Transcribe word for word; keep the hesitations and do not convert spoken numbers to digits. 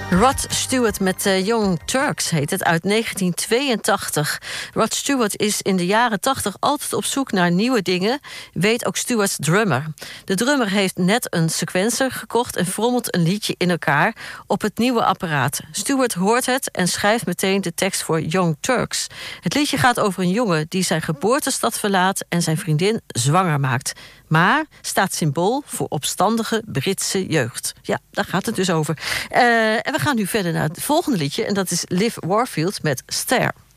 Rod Stewart met uh, Young Turks heet het, uit negentien tweeëntachtig. Rod Stewart is in de jaren tachtig altijd op zoek naar nieuwe dingen, weet ook Stewart's drummer. De drummer heeft net een sequencer gekocht en frommelt een liedje in elkaar op het nieuwe apparaat. Stewart hoort het en schrijft meteen de tekst voor Young Turks. Het liedje gaat over een jongen die zijn geboortestad verlaat en zijn vriendin zwanger maakt. Maar staat symbool voor opstandige Britse jeugd. Ja, daar gaat het dus over. Uh, en we gaan nu verder naar het volgende liedje. En dat is Liv Warfield met Stare.